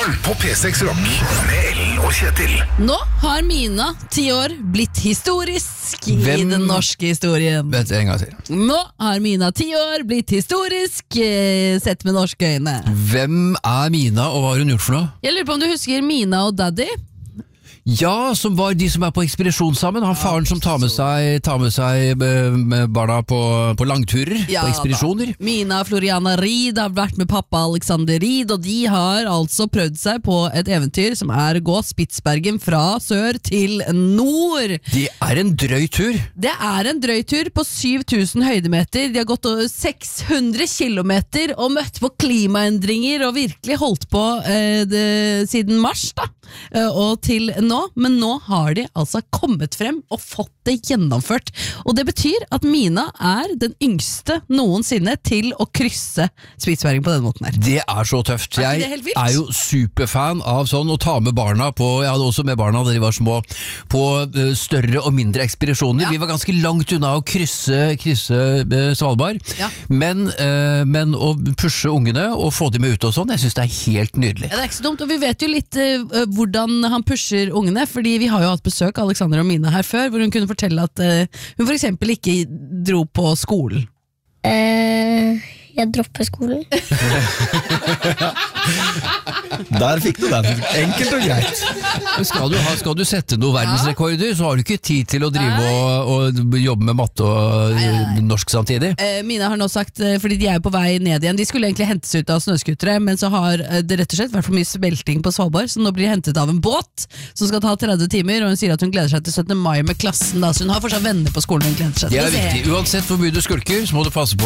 Morgen på P6 Rock med Ellen og Kjetil. Nå har Mina, 10 år, blitt historisk i den norske historien. Vent en gang til. Nå har Mina, 10 år, blitt historisk sett med norske øyne. Hvem er Mina, og hva har hun gjort for noe? Jeg lurer på om du husker Mina og Daddy? Ja, som var de som er på ekspedisjon sammen. Han faren som tar med seg barna på langturer, på ekspedisjoner. Mina Floriana Reed har vært med pappa Alexander Reed, og de har altså prøvd seg på et eventyr som er å gå Spitsbergen fra sør til nord. Det er en drøy tur. Det er en drøy tur på 7000 høydemeter. De har gått over 600 kilometer og møtt på klimaendringer og virkelig holdt på siden mars da. Og til nå, men nå har de altså kommet frem og fått det gjennomført. Og det betyr at Mina er den yngste noensinne til å krysse Spitsbergen på denne måten her. Det er så tøft. Jeg er jo superfan av sånn å ta med barna på, jeg hadde også med barna da de var små, på større og mindre ekspedisjoner. Vi var ganske langt unna å krysse Svalbard, men å pushe ungene og få dem med ut og sånn, jeg synes det er helt nydelig. Ja, det er ikke så dumt, og vi vet jo litt hvordan han pusher ungene, fordi vi har jo hatt besøk av Alexander og Mina her før, hvor hun kunne fortelle at hun for eksempel ikke dro på skolen. Jeg dropper skolen. Der fikk du den. Enkelt og greit. Skal du sette noen verdensrekorder, så har du ikke tid til å drive og jobbe med matte og norsk samtidig. Mina har nå sagt, fordi de er jo på vei ned igjen, de skulle egentlig hentes ut av snøskutere, men så har det rett og slett vært for mye smelting på Svalbard, så nå blir de hentet av en båt som skal ta 30 timer, og hun sier at hun gleder seg til 17. mai med klassen, da, så hun har fortsatt venner på skolen hun gleder seg til. Det er viktig. Uansett hvor mye du skulker, så må du passe på